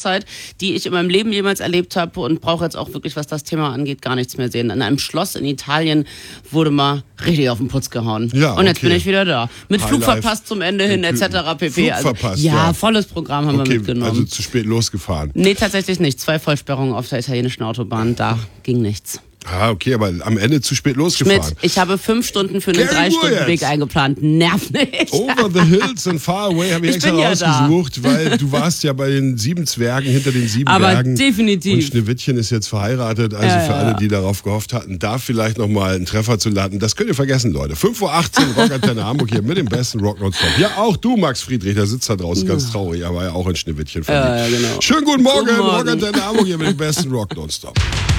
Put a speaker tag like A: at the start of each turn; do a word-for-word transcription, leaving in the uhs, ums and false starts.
A: Hochzeit, die ich in meinem Leben jemals erlebt habe und brauche jetzt auch wirklich, was das Thema angeht, gar nichts mehr sehen. In einem Schloss in Italien wurde mal richtig auf den Putz gehauen.
B: Ja,
A: und jetzt
B: okay.
A: bin ich wieder da. Mit Flug
B: Highlife.
A: verpasst zum Ende hin, et cetera pp.
B: Flug
A: Also,
B: verpasst,
A: ja,
B: ja.
A: volles Programm haben
B: Okay,
A: wir mitgenommen.
B: also zu spät losgefahren.
A: Nee, tatsächlich nicht. Zwei Vollsperrungen auf der italienischen Autobahn, da ging nichts.
B: Ah, okay, aber am Ende zu spät
A: Schmidt,
B: losgefahren.
A: ich habe fünf Stunden für einen
B: Gary
A: Drei-Stunden-Weg
B: Woods.
A: eingeplant. Nerv nicht.
B: Over the Hills and Far Away habe ich,
A: Ich
B: extra
A: bin ja
B: rausgesucht, weil du warst ja bei den sieben Zwergen, hinter den sieben
A: Aber
B: Bergen.
A: definitiv.
B: Und Schneewittchen ist jetzt verheiratet, also
A: Ja,
B: für
A: ja.
B: alle, die darauf gehofft hatten, da vielleicht nochmal einen Treffer zu landen. Das könnt ihr vergessen, Leute. fünf Uhr achtzehn, Rockantenne Hamburg hier mit dem besten Rock Nonstop. Ja, auch du, Max Friedrich, der sitzt da draußen ganz traurig, er war ja auch in Schneewittchen verliebt.
A: Ja, ja, genau.
B: Schönen guten Morgen,
A: Guten Morgen.
B: Rockantenne Hamburg hier mit dem besten Rock Nonstop.